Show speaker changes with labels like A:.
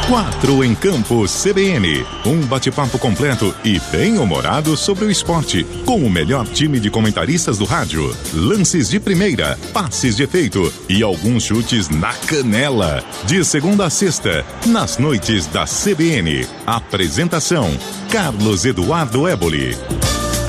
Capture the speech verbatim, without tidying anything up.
A: Quatro em Campo C B N. Um bate-papo completo e bem-humorado sobre o esporte, com o melhor time de comentaristas do rádio. Lances de primeira, passes de efeito e alguns chutes na canela. De segunda a sexta, nas noites da C B N. Apresentação: Carlos Eduardo Éboli.